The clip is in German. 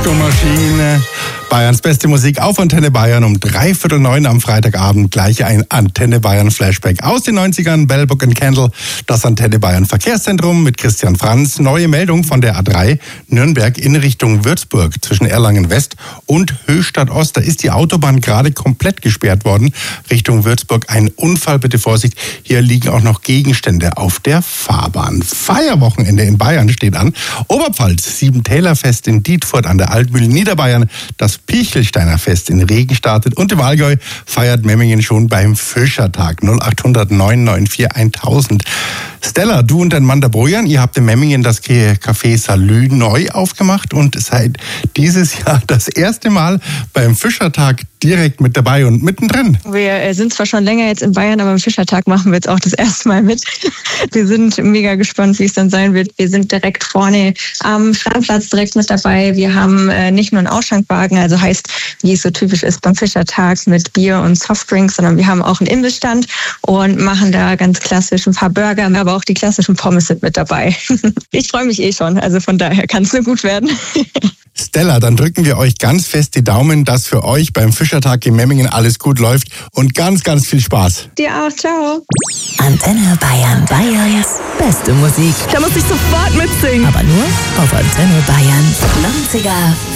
Disco Machine. Bayerns beste Musik auf Antenne Bayern um 8:45 am Freitagabend. Gleich ein Antenne Bayern Flashback aus den 90ern. Bell, Book and Candle, das Antenne Bayern Verkehrszentrum mit Christian Franz. Neue Meldung von der A3 Nürnberg in Richtung Würzburg zwischen Erlangen West und Höchstadt Ost. Da ist die Autobahn gerade komplett gesperrt worden. Richtung Würzburg ein Unfall, bitte Vorsicht. Hier liegen auch noch Gegenstände auf der Fahrbahn. Feierwochenende in Bayern steht an. Oberpfalz, Siebentälerfest in Dietfurt an der Altmühl. Niederbayern, das Pichelsteiner Fest in Regen startet und im Allgäu feiert Memmingen schon beim Fischertag. 0800 994 1000. Stella, du und dein Mann der Bojan, ihr habt in Memmingen das Café Salü neu aufgemacht und seid dieses Jahr das erste Mal beim Fischertag direkt mit dabei und mittendrin. Wir sind zwar schon länger jetzt in Bayern, aber am Fischertag machen wir jetzt auch das erste Mal mit. Wir sind mega gespannt, wie es dann sein wird. Wir sind direkt vorne am Strandplatz direkt mit dabei. Wir haben nicht nur einen Ausschankwagen, also heißt, wie es so typisch ist beim Fischertag mit Bier und Softdrinks, sondern wir haben auch einen Imbissstand und machen da ganz klassisch ein paar Burger, aber auch die klassischen Pommes sind mit dabei. Ich freue mich schon, also von daher kann es nur gut werden. Stella, dann drücken wir euch ganz fest die Daumen, dass für euch beim Fischertag in Memmingen alles gut läuft und ganz, ganz viel Spaß. Dir auch, ciao. Antenne Bayern, Bayerns beste Musik. Da muss ich sofort mitsingen. Aber nur auf Antenne Bayern. 90er